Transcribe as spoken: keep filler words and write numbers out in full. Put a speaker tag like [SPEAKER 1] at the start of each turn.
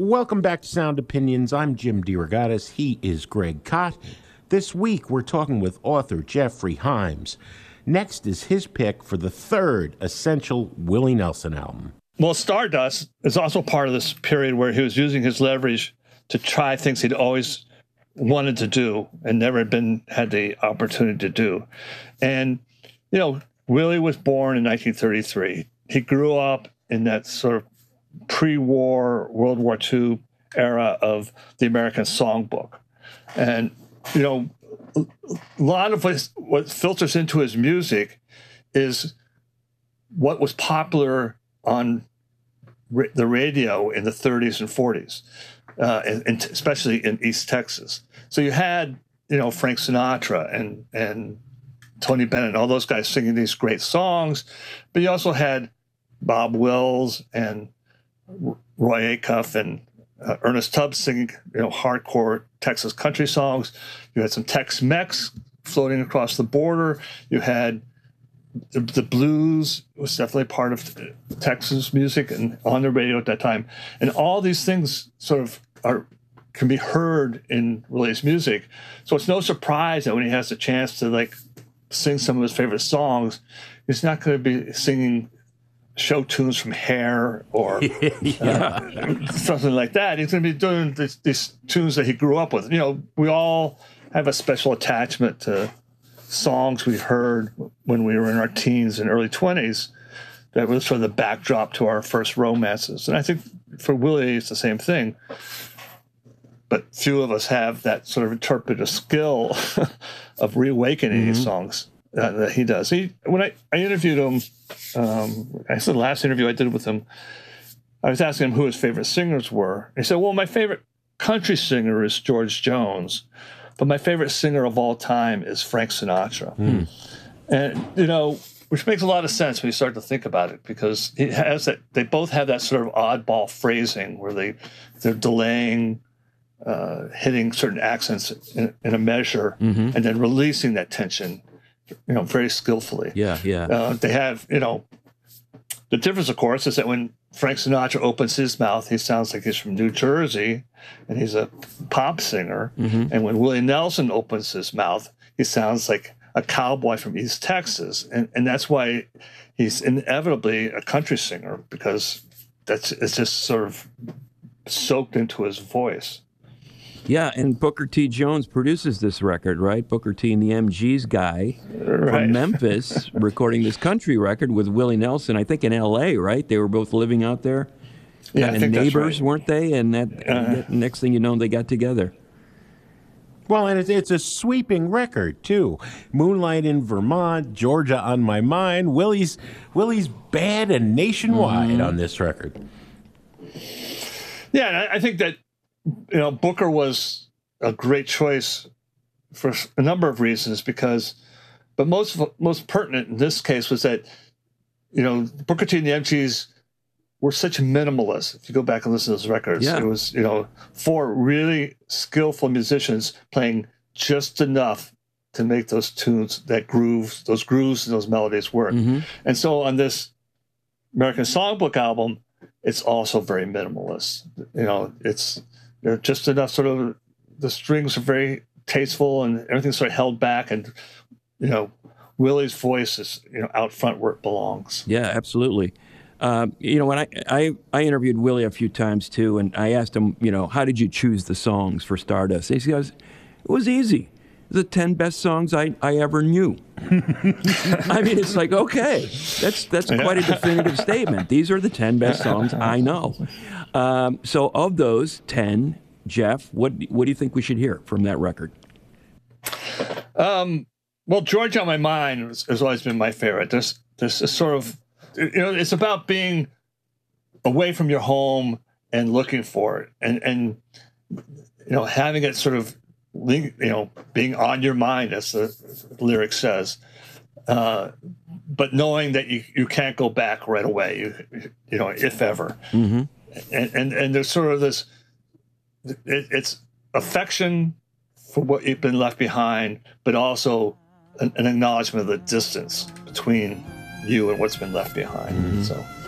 [SPEAKER 1] Welcome back to Sound Opinions. I'm Jim DeRogatis. He is Greg Kot. This week, we're talking with author Jeffrey Himes. Next is his pick for the third essential Willie Nelson album.
[SPEAKER 2] Well, Stardust is also part of this period where he was using his leverage to try things he'd always wanted to do and never had been had the opportunity to do. And, you know, Willie was born in nineteen thirty-three. He grew up in that sort of pre-war World War Two era of the American songbook. And, you know, a lot of what, what filters into his music is what was popular on ra- the radio in the thirties and forties, uh, and, and especially in East Texas. So you had, you know, Frank Sinatra and, and Tony Bennett, all those guys singing these great songs, but you also had Bob Wills and Roy Acuff and uh, Ernest Tubbs singing, you know, hardcore Texas country songs. You had some Tex-Mex floating across the border. You had the, the blues was definitely part of Texas music and on the radio at that time. And all these things sort of are can be heard in Willie's music. So it's no surprise that when he has a chance to like sing some of his favorite songs, he's not going to be singing show tunes from Hair or
[SPEAKER 1] yeah.
[SPEAKER 2] uh, something like that. He's going to be doing this, these tunes that he grew up with. You know, we all have a special attachment to songs we heard when we were in our teens and early twenties that was sort of the backdrop to our first romances. And I think for Willie, it's the same thing. But few of us have that sort of interpretive skill of reawakening mm-hmm. these songs uh, that he does. He, when I, I interviewed him, um, I said the last interview I did with him, I was asking him who his favorite singers were. He said, well, my favorite country singer is George Jones, but my favorite singer of all time is Frank Sinatra.
[SPEAKER 1] Mm.
[SPEAKER 2] And, you know, which makes a lot of sense when you start to think about it, because it has that, they both have that sort of oddball phrasing where they, they're delaying Uh, hitting certain accents in, in a measure mm-hmm. and then releasing that tension, you know, very skillfully.
[SPEAKER 1] Yeah, yeah.
[SPEAKER 2] Uh, they have, you know, the difference, of course, is that when Frank Sinatra opens his mouth, he sounds like he's from New Jersey and he's a pop singer. Mm-hmm. And when Willie Nelson opens his mouth, he sounds like a cowboy from East Texas. And, and that's why he's inevitably a country singer, because that's it's just sort of soaked into his voice.
[SPEAKER 3] Yeah, and Booker T. Jones produces this record, right? Booker T. and the M Gs guy
[SPEAKER 2] right.
[SPEAKER 3] from Memphis recording this country record with Willie Nelson, I think in L A, right? They were both living out there.
[SPEAKER 2] Yeah,
[SPEAKER 3] kind
[SPEAKER 2] I
[SPEAKER 3] of
[SPEAKER 2] think
[SPEAKER 3] neighbors,
[SPEAKER 2] that's right.
[SPEAKER 3] weren't they? And that,
[SPEAKER 2] uh,
[SPEAKER 3] that next thing you know, they got together.
[SPEAKER 1] Well, and it's, it's a sweeping record, too. Moonlight in Vermont, Georgia on My Mind. Willie's Willie's bad and nationwide mm-hmm. on this record.
[SPEAKER 2] Yeah, and I, I think that, you know, Booker was a great choice for a number of reasons, because, but most most pertinent in this case was that, you know, Booker T and the M Gs were such minimalists. If you go back and listen to those records,
[SPEAKER 3] yeah.
[SPEAKER 2] it was, you know, four really skillful musicians playing just enough to make those tunes, that grooves, those grooves and those melodies work. Mm-hmm. And so on this American Songbook album, it's also very minimalist. You know, it's They're just enough sort of, the strings are very tasteful and everything's sort of held back, and, you know, Willie's voice is, you know, out front where it belongs.
[SPEAKER 3] Yeah, absolutely. Um, you know, when I, I, I interviewed Willie a few times too, and I asked him, you know, how did you choose the songs for Stardust? He goes, it was easy. The ten best songs I, I ever knew. I mean, it's like, okay, that's that's quite a definitive statement. These are the ten best songs I know. Um, so of those ten, Jeff, what what do you think we should hear from that record?
[SPEAKER 2] Um, well, George on My Mind has, has always been my favorite. There's, there's a sort of, you know, it's about being away from your home and looking for it, and, and you know, having it sort of, you know, being on your mind, as the lyric says, uh, but knowing that you, you can't go back right away, you, you know, if ever. Mm-hmm. And, and and there's sort of this, it, it's affection for what you've been left behind, but also an, an acknowledgement of the distance between you and what's been left behind. Mm-hmm. So